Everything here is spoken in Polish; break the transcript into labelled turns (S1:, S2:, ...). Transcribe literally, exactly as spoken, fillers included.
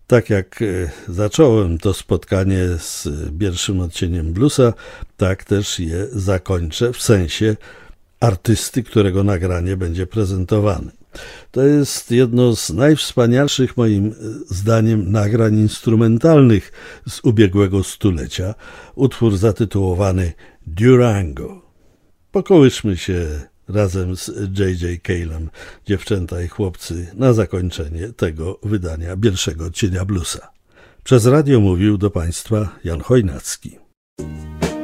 S1: Tak jak zacząłem to spotkanie z pierwszym odcieniem bluesa, tak też je zakończę w sensie artysty, którego nagranie będzie prezentowane. To jest jedno z najwspanialszych moim zdaniem nagrań instrumentalnych z ubiegłego stulecia. Utwór zatytułowany Durango. Pokołyszmy się razem z J J Calem, dziewczęta i chłopcy, na zakończenie tego wydania pierwszego odcienia bluesa. Przez radio mówił do Państwa Jan Chojnacki.